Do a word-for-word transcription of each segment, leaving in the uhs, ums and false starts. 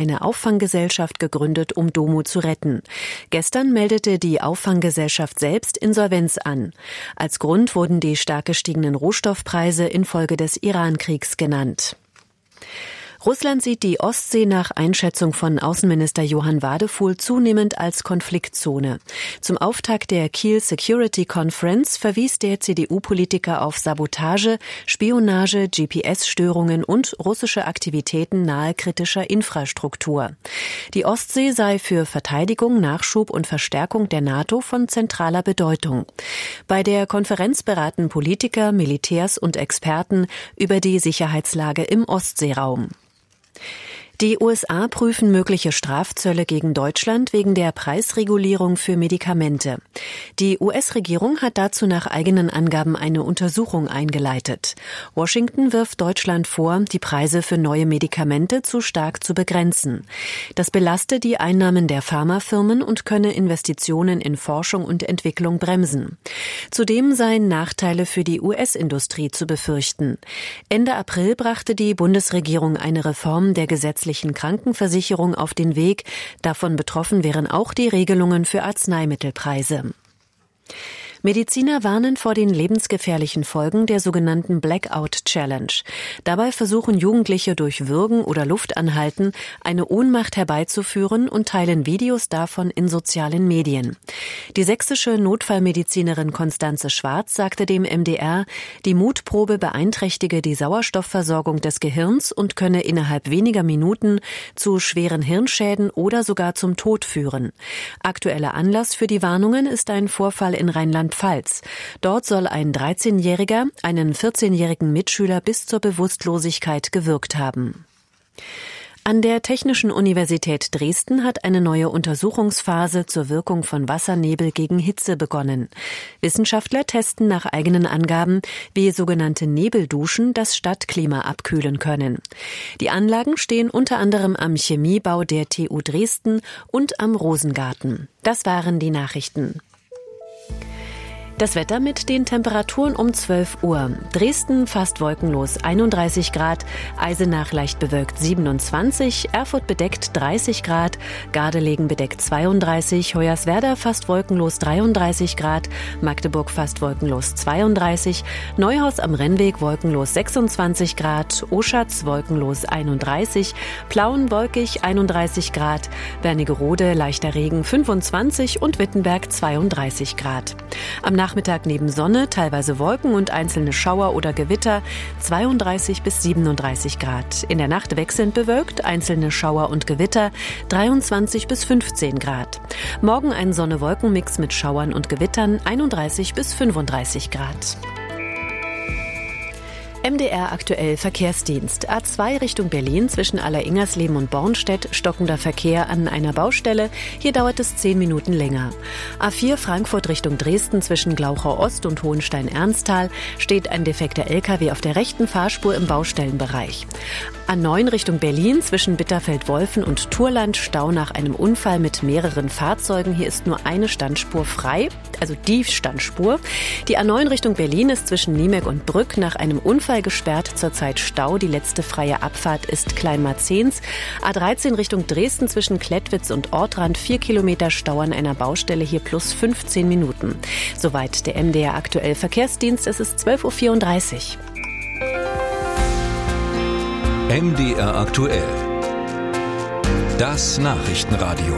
eine Auffanggesellschaft gegründet, um Domo zu retten. Gestern meldete die Auffanggesellschaft selbst Insolvenz an. Als Grund wurden die stark gestiegenen Rohstoffpreise infolge des Iran-Kriegs genannt. Russland sieht die Ostsee nach Einschätzung von Außenminister Johann Wadefuhl zunehmend als Konfliktzone. Zum Auftakt der Kiel Security Conference verwies der C D U-Politiker auf Sabotage, Spionage, G P S-Störungen und russische Aktivitäten nahe kritischer Infrastruktur. Die Ostsee sei für Verteidigung, Nachschub und Verstärkung der NATO von zentraler Bedeutung. Bei der Konferenz beraten Politiker, Militärs und Experten über die Sicherheitslage im Ostseeraum. Die U S A prüfen mögliche Strafzölle gegen Deutschland wegen der Preisregulierung für Medikamente. Die U S-Regierung hat dazu nach eigenen Angaben eine Untersuchung eingeleitet. Washington wirft Deutschland vor, die Preise für neue Medikamente zu stark zu begrenzen. Das belaste die Einnahmen der Pharmafirmen und könne Investitionen in Forschung und Entwicklung bremsen. Zudem seien Nachteile für die U S-Industrie zu befürchten. Ende April brachte die Bundesregierung eine Reform der gesetzlichen Krankenversicherung auf den Weg. Davon betroffen wären auch die Regelungen für Arzneimittelpreise. Mediziner warnen vor den lebensgefährlichen Folgen der sogenannten Blackout Challenge. Dabei versuchen Jugendliche durch Würgen oder Luftanhalten eine Ohnmacht herbeizuführen und teilen Videos davon in sozialen Medien. Die sächsische Notfallmedizinerin Konstanze Schwarz sagte dem M D R, die Mutprobe beeinträchtige die Sauerstoffversorgung des Gehirns und könne innerhalb weniger Minuten zu schweren Hirnschäden oder sogar zum Tod führen. Aktueller Anlass für die Warnungen ist ein Vorfall in Rheinland-Pfalz. Dort soll ein dreizehnjähriger einen vierzehnjährigen Mitschüler bis zur Bewusstlosigkeit gewürgt haben. An der Technischen Universität Dresden hat eine neue Untersuchungsphase zur Wirkung von Wassernebel gegen Hitze begonnen. Wissenschaftler testen nach eigenen Angaben, wie sogenannte Nebelduschen das Stadtklima abkühlen können. Die Anlagen stehen unter anderem am Chemiebau der T U Dresden und am Rosengarten. Das waren die Nachrichten. Das Wetter mit den Temperaturen um zwölf Uhr. Dresden fast wolkenlos einunddreißig Grad, Eisenach leicht bewölkt siebenundzwanzig, Erfurt bedeckt dreißig Grad, Gardelegen bedeckt zweiunddreißig, Hoyerswerda fast wolkenlos dreiunddreißig Grad, Magdeburg fast wolkenlos zweiunddreißig, Neuhaus am Rennweg wolkenlos sechsundzwanzig Grad, Oschatz wolkenlos einunddreißig, Plauen wolkig einunddreißig Grad, Wernigerode leichter Regen fünfundzwanzig und Wittenberg zweiunddreißig Grad. Am Nachmittag neben Sonne, teilweise Wolken und einzelne Schauer oder Gewitter, zweiunddreißig bis siebenunddreißig Grad. In der Nacht wechselnd bewölkt, einzelne Schauer und Gewitter, dreiundzwanzig bis fünfzehn Grad. Morgen ein Sonne-Wolken-Mix mit Schauern und Gewittern, einunddreißig bis fünfunddreißig Grad. M D R aktuell Verkehrsdienst. A zwei Richtung Berlin zwischen Allereingersleben und Bornstedt, stockender Verkehr an einer Baustelle. Hier dauert es zehn Minuten länger. A vier Frankfurt Richtung Dresden zwischen Glauchau Ost und Hohenstein-Ernsthal steht ein defekter L K W auf der rechten Fahrspur im Baustellenbereich. A neun Richtung Berlin zwischen Bitterfeld-Wolfen und Turland Stau nach einem Unfall mit mehreren Fahrzeugen. Hier ist nur eine Standspur frei, also die Standspur. Die A neun Richtung Berlin ist zwischen Niemek und Brück nach einem Unfall gesperrt, zurzeit Stau. Die letzte freie Abfahrt ist Kleinmarzens. A dreizehn Richtung Dresden zwischen Klettwitz und Ortrand, vier Kilometer Stau an einer Baustelle, hier plus fünfzehn Minuten. Soweit der M D R aktuell Verkehrsdienst. Es ist zwölf Uhr vierunddreißig. M D R aktuell. Das Nachrichtenradio.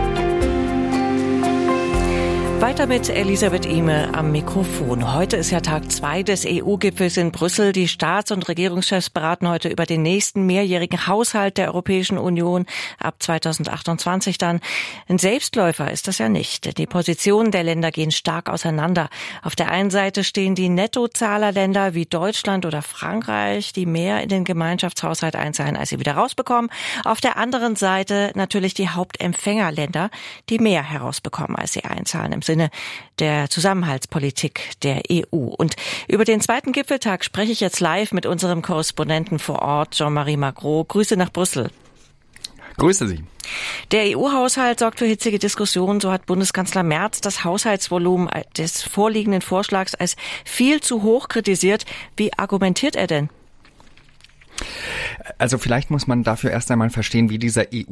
Weiter mit Elisabeth Ihme am Mikrofon. Heute ist ja Tag zwei des E U-Gipfels in Brüssel. Die Staats- und Regierungschefs beraten heute über den nächsten mehrjährigen Haushalt der Europäischen Union ab zweitausendachtundzwanzig dann. Ein Selbstläufer ist das ja nicht. Die Positionen der Länder gehen stark auseinander. Auf der einen Seite stehen die Nettozahlerländer wie Deutschland oder Frankreich, die mehr in den Gemeinschaftshaushalt einzahlen, als sie wieder rausbekommen. Auf der anderen Seite natürlich die Hauptempfängerländer, die mehr herausbekommen, als sie einzahlen, im Sinne der Zusammenhaltspolitik der E U. Und über den zweiten Gipfeltag spreche ich jetzt live mit unserem Korrespondenten vor Ort, Jean-Marie Magro. Grüße nach Brüssel. Grüße Sie. Der E U-Haushalt sorgt für hitzige Diskussionen. So hat Bundeskanzler Merz das Haushaltsvolumen des vorliegenden Vorschlags als viel zu hoch kritisiert. Wie argumentiert er denn? Also vielleicht muss man dafür erst einmal verstehen, wie dieser E